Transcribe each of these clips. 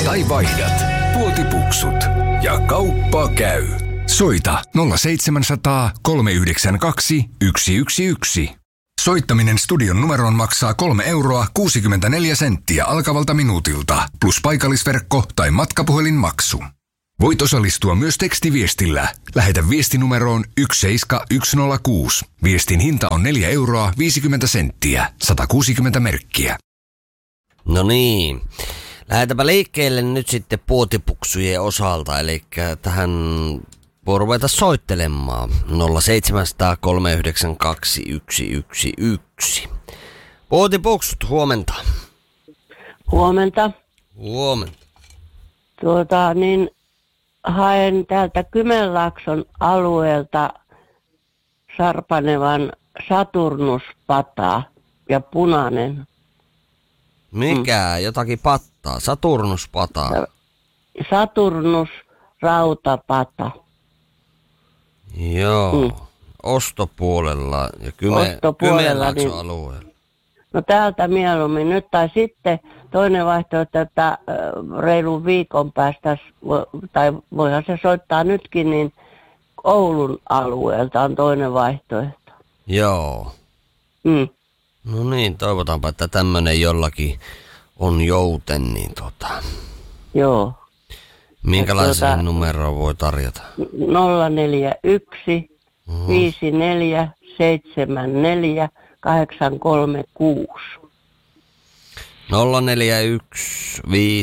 tai vaihdat. Puotipuksut ja kauppa käy. Soita 0700 392 111. Soittaminen studion numeroon maksaa 3,64 € alkavalta minuutilta, plus paikallisverkko tai matkapuhelinmaksu. Voit osallistua myös tekstiviestillä. Lähetä viestinumeroon 17106. Viestin hinta on 4,50 €, 160 merkkiä. No niin. Lähetäpä liikkeelle nyt sitten puotipuksujen osalta, eli tähän voi ruveta soittelemaan 0700 392 111. Puotipuksut, huomenta. Huomenta. Huomenta. Haen täältä Kymenlaakson alueelta Sarpanevan Saturnuspataa ja punainen. Mikä? Jotakin pattaa? Saturnuspataa? Saturnus rautapata. Joo. Ostopuolella ja Kymenlaakson alueella. No täältä mieluummin nyt, tai sitten toinen vaihtoehto, että reilun viikon päästä, tai voihan se soittaa nytkin, niin Oulun alueelta on toinen vaihtoehto. Joo. No niin, toivotaanpa, että tämmönen jollakin on jouten, niin Joo. Minkälaisen numeroa voi tarjota? 041 54 74 836. 041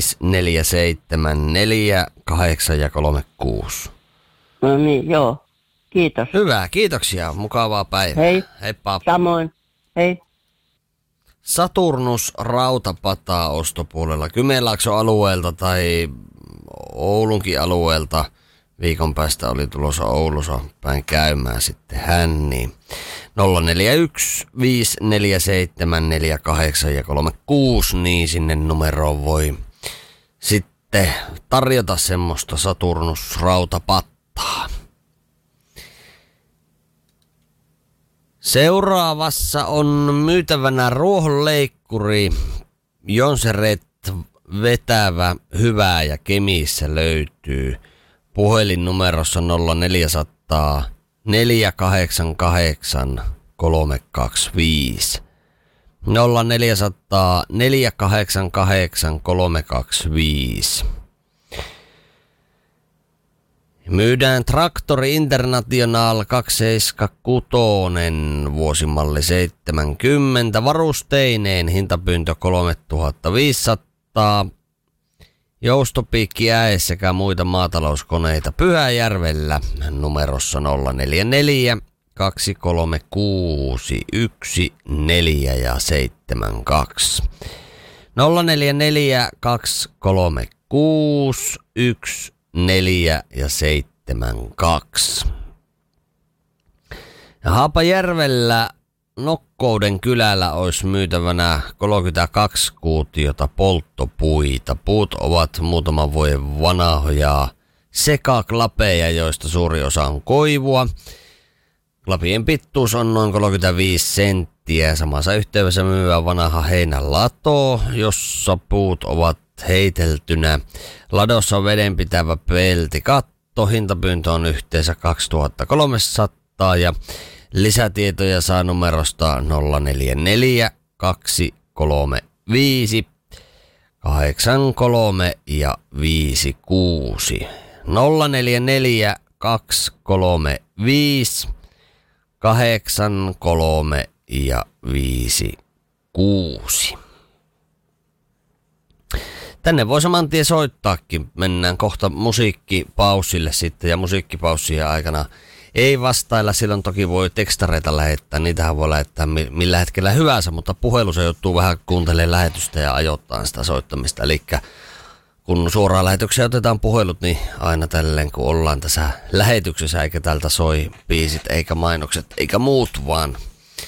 5474 836. No niin, joo. Kiitos. Hyvä, kiitoksia. Mukavaa päivää. Hei. Heippa. Samoin. Hei. Saturnus rautapataa ostopuolella Kymenlaakson alueelta tai Oulunkin alueelta. Viikon päästä oli tulossa Oulussa päin käymään sitten hän, niin 041 547 4836, niin sinne numeroon voi sitten tarjota semmoista Saturnus rautapattaa. Seuraavassa on myytävänä ruohonleikkuri Jonseret vetävä hyvää ja Kemissä löytyy. Puhelinnumerossa 0400 488 325. 0400 488 325. Myydään Traktori International 276, vuosimalli 70, varusteineen, hintapyyntö 3500. Joustopiikki äes sekä muita maatalouskoneita Pyhäjärvellä numerossa 044 236 1472. 044 236 1472. Ja Haapajärvellä Nokkouden kylällä olisi myytävänä 32 kuutiota polttopuita. Puut ovat muutaman vuoden vanhoja sekaklapeja, joista suuri osa on koivua. Klapien pituus on noin 35 senttiä. Samassa yhteydessä myyvä vanha heinälato, jossa puut ovat heiteltynä. Ladossa on vedenpitävä peltikatto. Hintapyyntö on yhteensä 2300 ja lisätietoja saa numerosta 044 235 83 ja 56. 044 235 83 ja 56. Tänne voi saman tien soittaakin. Mennään kohta musiikkipausille sitten, ja musiikkipaussien aikana ei vastailla. Silloin toki voi tekstareita lähettää. Niitähän voi lähettää millä hetkellä hyvänsä, mutta puhelussa joutuu vähän kuuntelemaan lähetystä ja ajoittaa sitä soittamista. Eli kun suoraan lähetyksiä otetaan puhelut, niin aina tälleen kun ollaan tässä lähetyksessä, eikä täältä soi biisit eikä mainokset eikä muut, vaan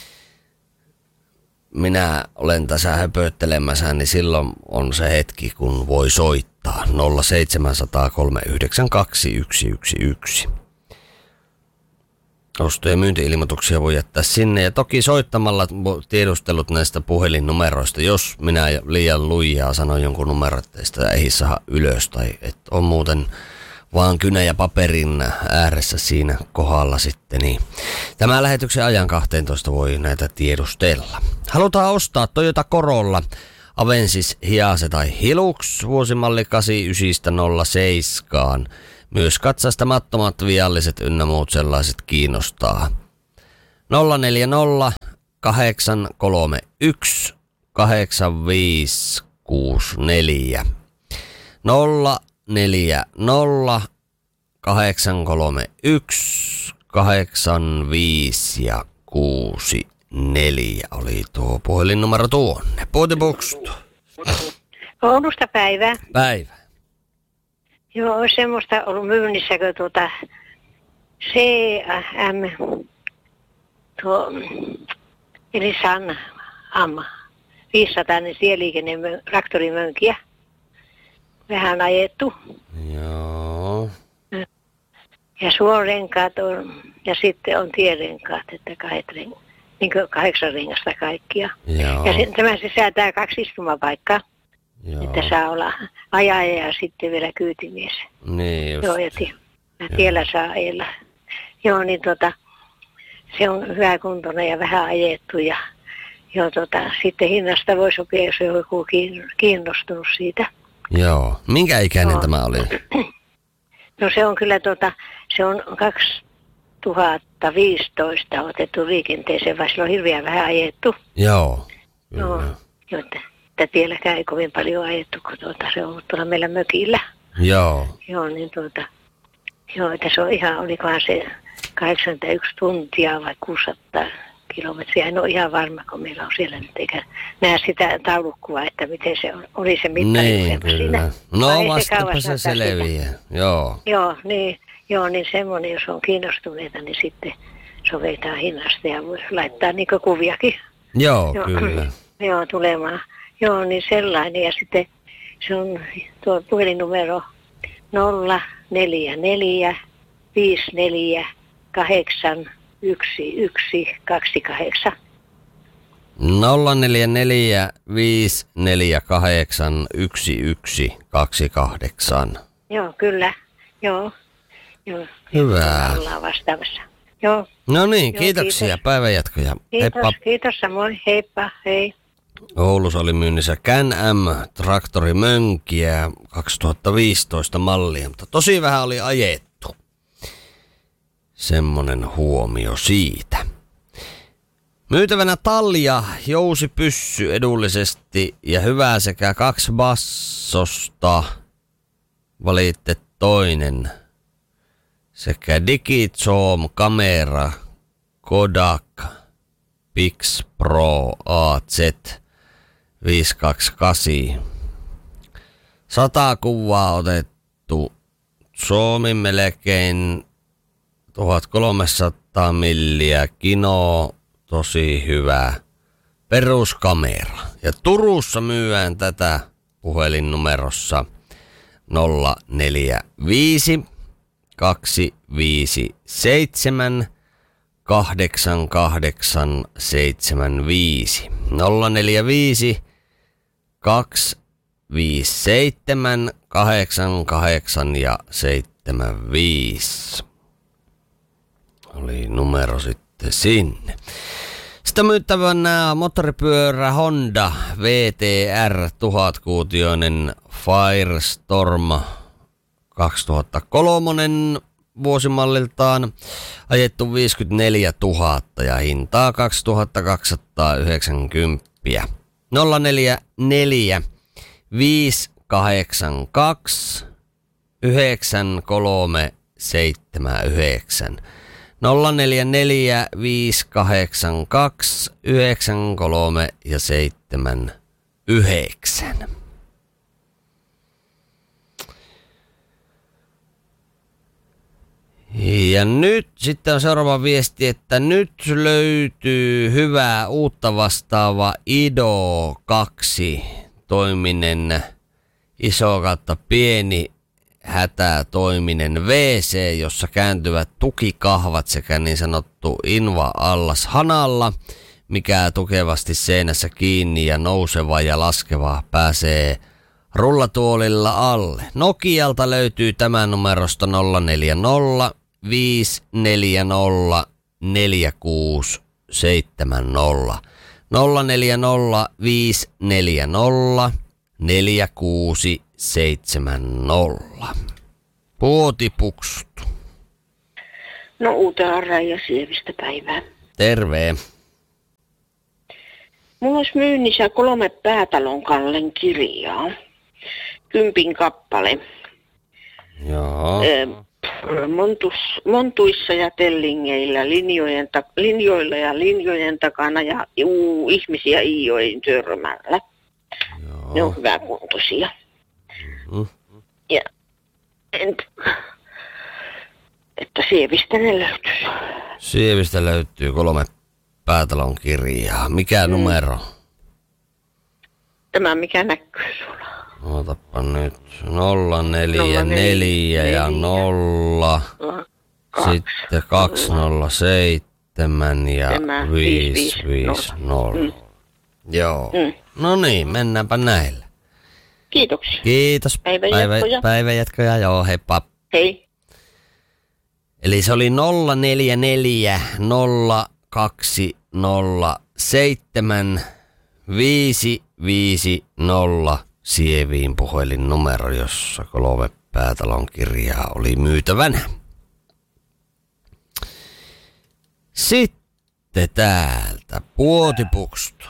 minä olen tässä höpöttelemässä, niin silloin on se hetki, kun voi soittaa 0700 392 111. Osto- ja myynti-ilmoituksia voi jättää sinne. Ja toki soittamalla tiedustelut näistä puhelinnumeroista, jos minä liian lujaa sanon jonkun numero, että sitä ei saa ylös. Tai että on muuten vaan kynä ja paperin ääressä siinä kohdalla sitten. Niin tämän lähetyksen ajan 12 voi näitä tiedustella. Halutaan ostaa Toyota Corolla Avensis Hiace tai Hilux vuosimalli 8907. Myös katsastamattomat vialliset ynnä muut sellaiset kiinnostaa. 040 831 8564. 040 831 8564 oli tuo puhelinnumero tuonne. Puotibukstu. Oulusta päivää. Päivä. Joo, olisi semmoista ollut myynnissä, kun CAM, eli San Amma, 500 tieliikenne traktorimönkiä. Vähän ajettu. Joo. Ja suorenkaat on, ja sitten on tierenkaat, että 8 rengasta kaikkia. Joo. Ja tämä sisältää 2 istumapaikkaa. Joo. Että saa olla ajaja ja sitten vielä kyytimies. Niin just. Joo, ja tiellä saa ajella. Joo, niin se on hyväkuntoinen ja vähän ajettu. Ja joo, sitten hinnasta voi sopia, jos on joku kiinnostunut siitä. Joo. Minkä ikäinen tämä oli? No se on kyllä se on 2015 otettu liikenteeseen, vai sillä on hirveän vähän ajettu. Joo. Joo, että tielläkään ei kovin paljon ajettu, kun se on ollut tuolla meillä mökillä. Joo. Joo, niin joo, että se on ihan, olikohan se 81 tuntia vai 600 kilometriä. En ole ihan varma, kun meillä on siellä nyt, eikä näe sitä taulukkua, että miten se oli se mittari. Niin, kyllä. Siinä. No vastapa se selviää. Joo. Joo, niin semmoinen, jos on kiinnostuneita, niin sitten sovitaan hinnasta ja voi laittaa niinku kuviakin. Joo, kyllä. Joo, tulemaan. Joo, niin sellainen. Ja sitten se on tuo puhelinnumero 044 54 8 1128. 044 548 1128. Joo, kyllä. Joo. Hyvä. Ollaan vastaamassa. Joo. No niin, Joo, kiitoksia. kiitos. Päivänjatkoja. Kiitos samoin. Heippa, hei. Oulussa oli myynnissä Can-Am traktorimönkiä 2015 mallia, mutta tosi vähän oli ajettu. Semmonen huomio siitä. Myytävänä talja, jousipyssy edullisesti ja hyvää sekä 2 bassosta. Valitte toinen. Sekä Digizoom kamera Kodak Pix Pro AZ 528. 100 kuvaa otettu. Zoomin melkein 1300 milliä. Kino tosi hyvä. Peruskamera. Ja Turussa myydään tätä puhelinnumerossa 045 257 8875 045 257 88 ja 75 oli numero sitten sinne. Sitten myyttävänä moottoripyörä Honda VTR 1000-kuutioinen Firestorm 2003 vuosimalliltaan, ajettu 54 000 ja hintaa 2290. 044 582 9379 044 582 93 ja 79. Ja nyt sitten on seuraava viesti, että nyt löytyy hyvä uutta vastaava IDO 2 toiminen iso kautta pieni monihätätoiminen WC, jossa kääntyvät tukikahvat sekä niin sanottu inva-allas hanalla, mikä tukevasti seinässä kiinni ja nouseva ja laskeva pääsee rullatuolilla alle. Nokialta löytyy tämän numerosta 040 540 4670. 040 540 4670. Puotipukstu. No Uutela Raija Sievistä päivää. Terve. Mulla olisi myynnissä 3 Päätalon Kallen kirjaa. 10 kappale. Joo. Montuissa ja tellingeillä, linjoilla ja linjojen takana ja ihmisiä iioin törmällä. Joo. Ne on hyväkuntoisia. Ja että Sievistä ne löytyy. Sievistä löytyy 3 Päätalon kirjaa. Mikä numero? Tämä mikä näkyy sulla. Otapa nyt 044 ja 0. Sitten 207 ja 550. Joo. No niin, mennäänpä näillä. Kiitoksia. Kiitos. Päivänjatkoja. Päivänjatkoja, joo, heippa. Hei. Eli se oli 044 0207 550 Sieviin puhelinnumero, jossa 3 Päätalon kirjaa oli myytävänä. Sitten täältä Puotipukstu.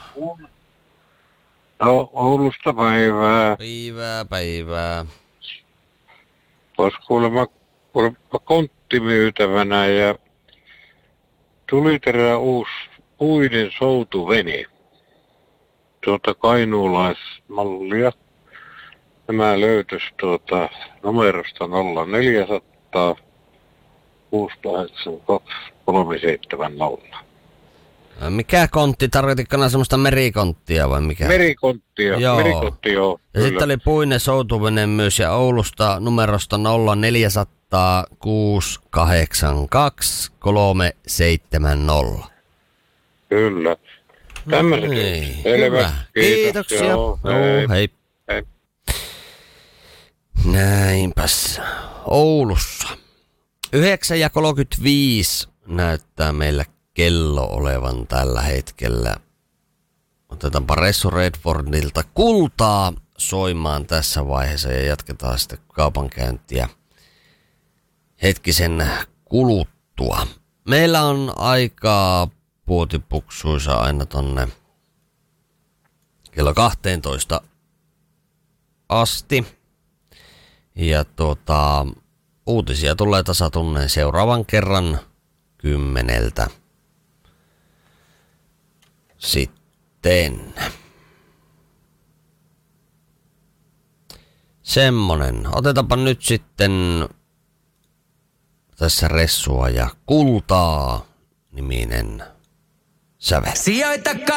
No, Oulusta päivää. Päivää. Olisi kuulemma kontti myytävänä ja tuliterä uusi puinen soutuvene. Kainuulaismallia. Tämä löytyisi numerosta 0400 682 370. Mikä kontti? Tarvititko semmoista merikonttia vai mikä? Merikonttia, joo. Merikontti, joo. Ja sitten oli puinen soutuvene myös ja Oulusta numerosta 0400 682 370. Kyllä. Tämmöiset. Niin, Selvä. hyvä. Kiitoksia. Joo, Hei. Hei. Näinpäs. Oulussa. 9:35 näyttää meillä kello olevan tällä hetkellä. Otetaanpa Ressu Redfordilta kultaa soimaan tässä vaiheessa ja jatketaan sitten kaupankäyntiä hetkisen kuluttua. Meillä on aikaa Puotipuksuissa aina tonne kello 12 asti. Ja uutisia tulee tasatunneen seuraavan kerran 10. Sitten semmonen. Otetaanpa nyt sitten tässä Ressua ja kultaa niminen sävel. Sijoita